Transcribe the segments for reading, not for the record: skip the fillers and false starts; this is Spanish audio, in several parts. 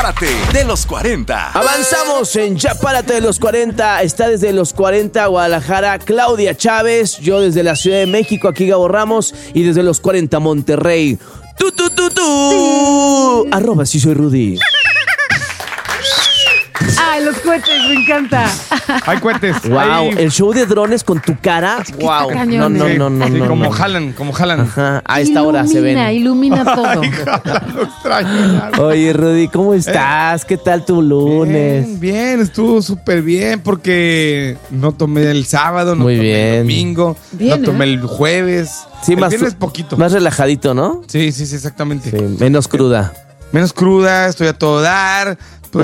Párate de los 40. Avanzamos en Ya Párate de los 40. Está desde los 40 Guadalajara Claudia Chávez. Yo desde la Ciudad de México, aquí Gabo Ramos. Y desde los 40 Monterrey. @ sí soy Rudy. Ay, los cohetes, me encanta. Hay cohetes. Wow, el show de drones con tu cara. Wow. No. Sí, como jalan. Ajá, a esta hora se ven. Ilumina todo. Ay, lo extraño. Oye, Rudy, ¿cómo estás? ¿Qué tal tu lunes? Bien, estuvo súper bien porque no tomé el sábado, no Muy tomé bien. el domingo, Bien, no tomé el jueves. Sí, el más viernes poquito. Más relajadito, ¿no? Sí, exactamente. Sí, menos cruda. Menos cruda, estoy a todo dar.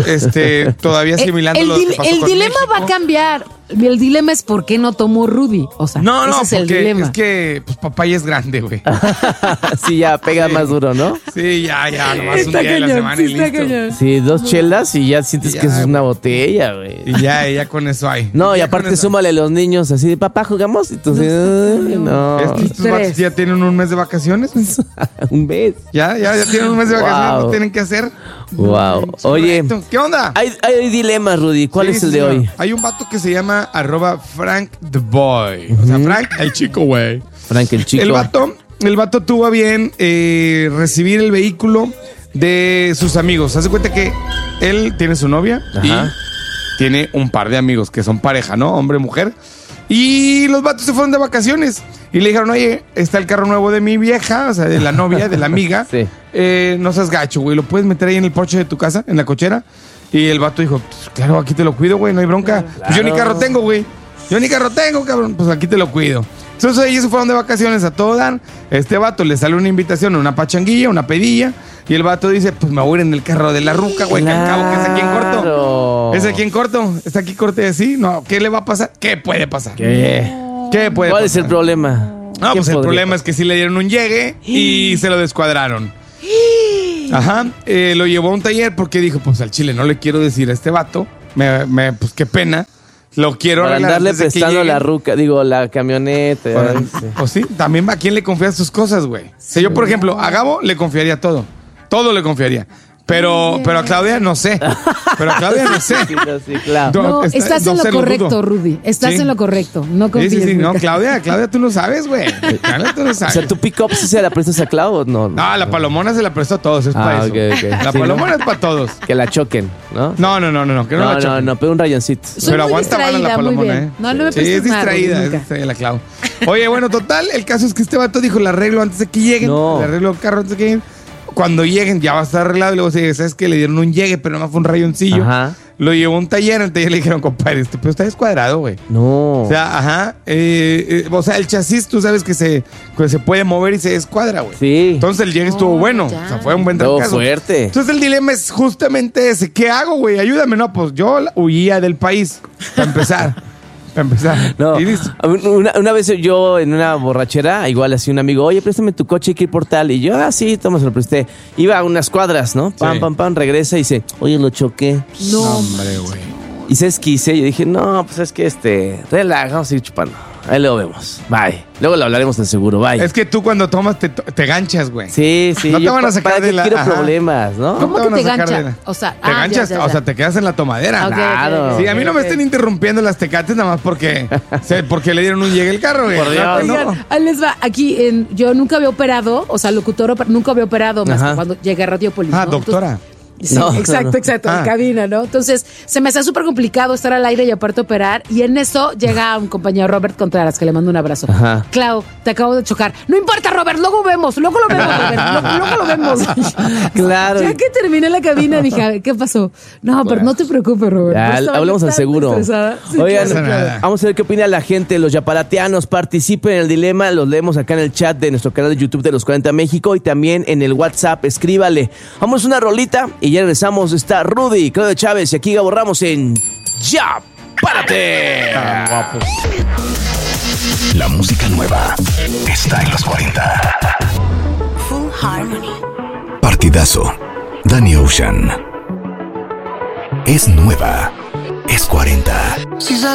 Todavía asimilando lo que pasó El con dilema México. va a cambiar. El dilema es por qué no tomó Rudy. O sea, No, ese es el porque dilema. es que pues, papá ya es grande, güey. Sí, ya pega más duro, ¿no? Sí, ya, nomás Está un día de la cañón, semana sí y está listo. cañón. Sí, 2 chelas y ya sientes Ya, que eso es una güey. botella, güey. Y ya con eso hay. No, y Ya aparte con eso súmale los niños así de papá, ¿jugamos? Entonces, ay, no. Estos vatos ya tienen un mes de vacaciones. Un mes. Ya tienen un mes de vacaciones, Wow. pues tienen que hacer. Wow. Oye, Correcto. ¿Qué onda? hay dilemas, Rudy. ¿Cuál Sí, es el sí, de señor. hoy? Hay un vato que se llama @Frank the Boy. O sea, Frank, el chico, güey. Frank, el chico. El vato tuvo a bien recibir el vehículo de sus amigos. Haz de cuenta que él tiene su novia Ajá. y tiene un par de amigos que son pareja, ¿no? Hombre, mujer. Y los vatos se fueron de vacaciones. Y le dijeron, oye, está el carro nuevo de mi vieja, o sea, de la novia, de la amiga. Sí. No seas gacho, güey. ¿Lo puedes meter ahí en el porche de tu casa, en la cochera? Y el vato dijo, pues, claro, aquí te lo cuido, güey, no hay bronca. Pues yo ni carro tengo, güey. Yo ni carro tengo, cabrón. Pues aquí te lo cuido. Entonces ellos se fueron de vacaciones a todo dar. Este vato le sale una invitación, una pachanguilla, una pedilla. Y el vato dice, pues me voy a ir en el carro de la ruca, güey, que al cabo que es aquí en corto. Claro. Es aquí en corto. Está aquí corte de sí. No, ¿qué le va a pasar? ¿Qué puede pasar? ¿Qué? ¿Qué puede ¿Cuál pasar? es el problema? No, ¿Qué pues el podría problema es que sí le dieron un llegue y se lo descuadraron. Ajá, lo llevó a un taller porque dijo, pues al chile no le quiero decir a este vato, pues qué pena, lo quiero Para arreglar andarle antes de que prestando llegue. la ruca, digo, la camioneta. Bueno, ay, sí. pues sí, también a quién le confías tus cosas, güey. Si yo, por ejemplo, a Gabo le confiaría todo le confiaría. Pero a Claudia no sé. Sí, claro. No, estás en lo sé, correcto, dudo. Rudy. Estás Sí. en lo correcto. No confíes. Sí, no, nunca. Claudia, tú no sabes, güey. Claudia, tú no O sabes. sea, ¿tu pick-up sí se la prestas a Clau o no? No, la palomona se la prestó a todos, es para eso. ok. La Sí, palomona ¿no? es para todos. Que la choquen, ¿no? No, que no, la choquen. No, pero un rayoncito. Soy Pero muy aguanta bala la distraída, muy palomona, bien. ¿eh? No me Sí, prestes es nada, Rudy, distraída, nunca. la Clau. Oye, bueno, total, el caso es que este vato dijo, le arreglo antes de que lleguen. No. Le arreglo el carro antes de que lleguen. Cuando lleguen ya va a estar arreglado y luego se dice, ¿sabes qué? Le dieron un llegue, pero no fue un rayoncillo. Ajá. Lo llevó a un taller, en el taller le dijeron, compadre, este pedo está descuadrado, güey. No. O sea, ajá. O sea, el chasis, tú sabes que se puede mover y se descuadra, güey. Sí. Entonces el llegue estuvo bueno. ya. O sea, fue un buen Estuvo trancazo. fuerte. Entonces el dilema es justamente ese. ¿Qué hago, güey? Ayúdame. No, pues yo huía del país. Para empezar. No, Y listo. una vez yo en una borrachera, igual así un amigo, oye, préstame tu coche, hay que ir por tal. Y yo, sí, toma, se lo presté. Iba a unas cuadras, ¿no? Sí. Pam, regresa y dice, oye, lo choqué. No. Hombre, güey. Y ¿sabes qué hice? Yo dije, no, pues es que relaja, vamos a ir chupando. Ahí luego vemos. Bye. Luego lo hablaremos en seguro. Bye. Es que tú cuando tomas te ganchas, güey. Sí. No te yo van a sacar ¿para de qué la- quiero ajá. problemas, ¿no? ¿Cómo te que van a te sacar gancha? de la- O sea, Te ganchas, ya. o sea, te quedas en la tomadera. Ok, Claro. ok, Sí, a mí no me ok. estén interrumpiendo las tecates nada más porque le dieron un llegue el carro, güey. Por Dios. No. Oigan, ahí les va. Aquí, yo nunca había operado, o sea, locutor, nunca había operado más Ajá. que cuando llegué a Radiopolis. Ah, ¿no? doctora. Entonces, sí, No, exacto, no. exacto, Ah. en cabina, ¿no? Entonces, se me hacía súper complicado estar al aire y aparte operar. Y en eso llega un compañero, Robert Contreras, que le mando un abrazo. Ajá. Clau, te acabo de chocar. No importa, Robert, luego lo vemos, Robert. Luego lo vemos. Claro. Ya que terminé la cabina, dije, ¿qué pasó? No, pero no te preocupes, Robert. Ya, Yo estaba hablamos al tan seguro. estresada. Sí, Oigan, pasa nada. vamos a ver qué opina la gente, los yaparateanos. Participen en el dilema, los leemos acá en el chat de nuestro canal de YouTube de Los 40 México y también en el WhatsApp. Escríbale. Vamos a una rolita y ya regresamos. Está Rudy, Claudia Chávez y aquí Gabo Ramos en Ya Párate. La música nueva está en los 40. Full Harmony. Partidazo. Danny Ocean. Es nueva. Es 40.